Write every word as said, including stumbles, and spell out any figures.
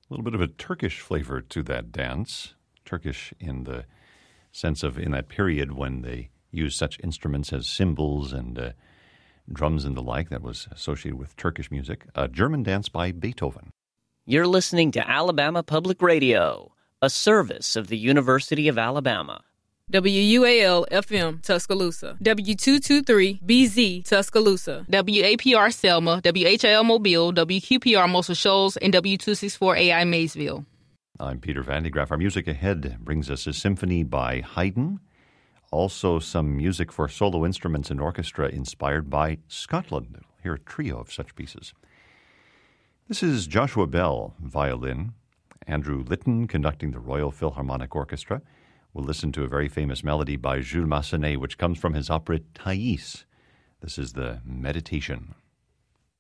A little bit of a Turkish flavor to that dance. Turkish in the sense of in that period when they used such instruments as cymbals and uh, drums and the like that was associated with Turkish music. A German dance by Beethoven. You're listening to Alabama Public Radio, a service of the University of Alabama. W U A L F M Tuscaloosa, W two twenty-three B Z Tuscaloosa, W A P R Selma, W H I L Mobile, W Q P R Muscle Shoals, and W two sixty-four A I Maysville. I'm Peter Van de Graaff. Our music ahead brings us a symphony by Haydn, also some music for solo instruments and orchestra inspired by Scotland. We'll hear a trio of such pieces. This is Joshua Bell, violin, Andrew Litton conducting the Royal Philharmonic Orchestra. We'll listen to a very famous melody by Jules Massenet, which comes from his opera Thais. This is the Meditation.